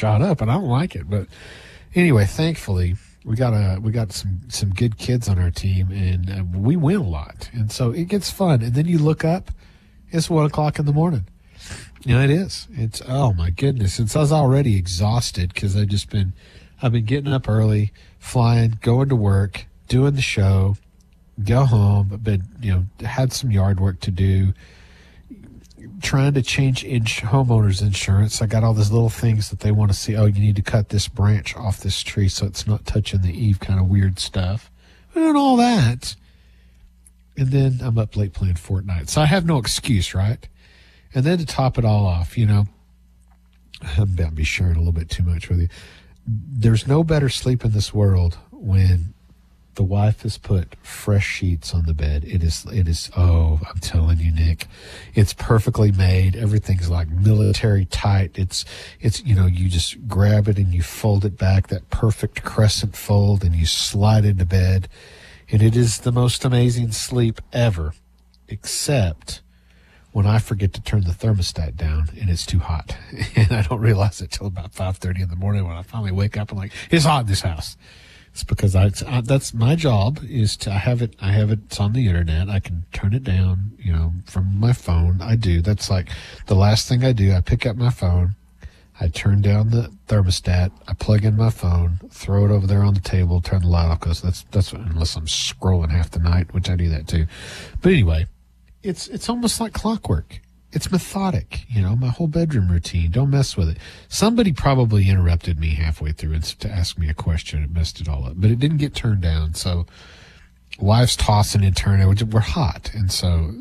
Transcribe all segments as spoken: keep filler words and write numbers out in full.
shot up, and I don't like it. But anyway, thankfully, we got a we got some some good kids on our team, and uh, we win a lot, and so it gets fun. And then you look up, it's one o'clock in the morning. You know, it is. It's oh my goodness. Since I was already exhausted because I've just been I've been getting up early, flying, going to work, doing the show, go home. I've been you know had some yard work to do. Trying to change ins- homeowners insurance. I got all these little things that they want to see. Oh, you need to cut this branch off this tree so it's not touching the eave, kind of weird stuff. And all that. And then I'm up late playing Fortnite. So I have no excuse, right? And then to top it all off, you know, I'm about to be sharing a little bit too much with you. There's no better sleep in this world when the wife has put fresh sheets on the bed. It is, it is, oh, I'm telling you, Nick, it's perfectly made. Everything's like military tight. It's, it's, you know, you just grab it and you fold it back, that perfect crescent fold, and you slide into bed. And it is the most amazing sleep ever, except when I forget to turn the thermostat down and it's too hot. And I don't realize it till about five thirty in the morning when I finally wake up and like, it's hot in this house. It's because I, I, that's my job is to, I have it, I have it, it's on the internet. I can turn it down, you know, from my phone. I do. That's like the last thing I do. I pick up my phone. I turn down the thermostat. I plug in my phone, throw it over there on the table, turn the light off. Cause that's, that's what, unless I'm scrolling half the night, which I do that too. But anyway, it's, it's almost like clockwork. It's methodic, you know, my whole bedroom routine. Don't mess with it. Somebody probably interrupted me halfway through and to ask me a question. It messed it all up, but it didn't get turned down. So wife's tossing and turning. We're hot. And so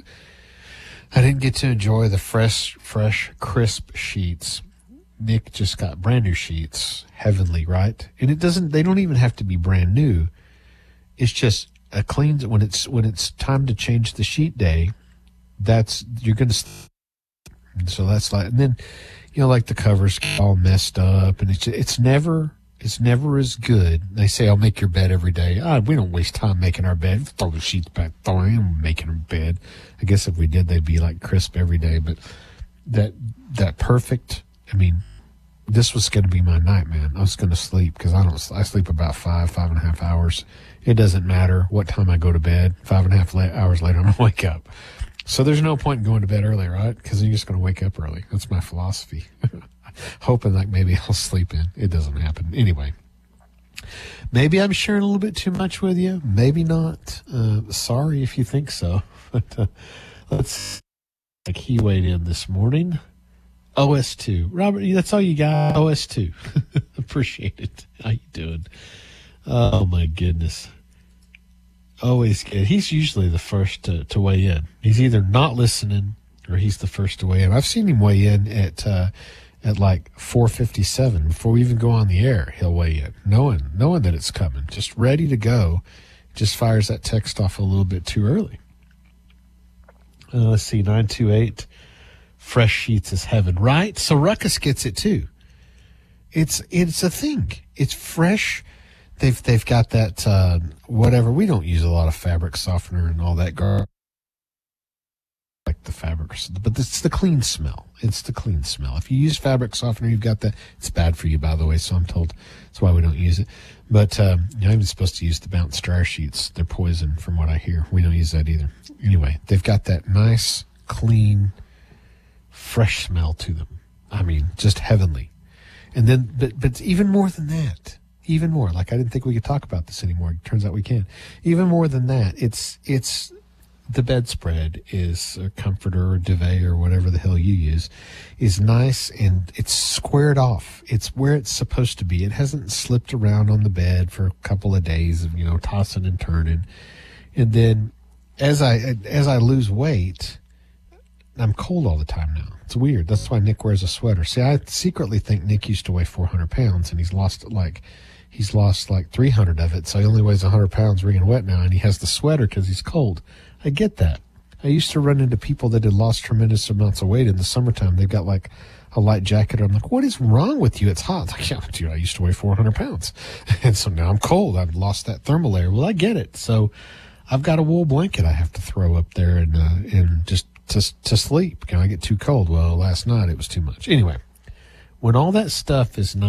I didn't get to enjoy the fresh, fresh, crisp sheets. Nick just got brand new sheets. Heavenly, right? And it doesn't, they don't even have to be brand new. It's just a clean, when it's, when it's time to change the sheet day, that's, you're going to, so that's like, and then, you know, like the covers get all messed up, and it's it's never it's never as good. They say, "I'll make your bed every day." Ah, we don't waste time making our bed. Throw the sheets back. Throw I'm making a bed. I guess if we did, they'd be like crisp every day. But that that perfect. I mean, this was going to be my night, man. I was going to sleep because I don't. I sleep about five five and a half hours. It doesn't matter what time I go to bed. Five and a half la- hours later, I'm gonna wake up. So there's no point in going to bed early, right? Because you're just going to wake up early. That's my philosophy. Hoping like maybe I'll sleep in. It doesn't happen. Anyway, maybe I'm sharing a little bit too much with you. Maybe not. Uh, sorry if you think so. But uh, let's. Like he weighed in this morning. O S two. Robert, that's all you got? O S two. Appreciate it. How you doing? Oh, my goodness. Always good. He's usually the first to, to weigh in. He's either not listening or he's the first to weigh in. I've seen him weigh in at uh, at like four fifty-seven before we even go on the air. He'll weigh in, knowing knowing that it's coming, just ready to go. Just fires that text off a little bit too early. Uh, let's see, nine two eight. Fresh sheets is heaven, right? So Ruckus gets it too. It's it's a thing. It's fresh. They've they've got that uh, whatever. We don't use a lot of fabric softener and all that garbage, like the fabrics, but it's the clean smell. It's the clean smell. If you use fabric softener, you've got that. It's bad for you, by the way. So I'm told that's why we don't use it. But um, you're not even supposed to use the bounce dryer sheets. They're poison, from what I hear. We don't use that either. Anyway, they've got that nice, clean, fresh smell to them. I mean, just heavenly. And then, but but even more than that. Even more, like I didn't think we could talk about this anymore. It turns out we can. Even more than that, it's it's the bedspread is a comforter or duvet or whatever the hell you use, is nice and it's squared off. It's where it's supposed to be. It hasn't slipped around on the bed for a couple of days of, you know, tossing and turning. And then as I as I lose weight, I'm cold all the time now. It's weird. That's why Nick wears a sweater. See, I secretly think Nick used to weigh four hundred pounds and he's lost like. He's lost like three hundred of it, so he only weighs one hundred pounds wringing wet now, and he has the sweater because he's cold. I get that. I used to run into people that had lost tremendous amounts of weight in the summertime. They've got like a light jacket. I'm like, what is wrong with you? It's hot. Like, yeah, dude, I used to weigh four hundred pounds, and so now I'm cold. I've lost that thermal layer. Well, I get it. So I've got a wool blanket I have to throw up there and uh, and just to to sleep. Can I get too cold? Well, last night it was too much. Anyway, when all that stuff is not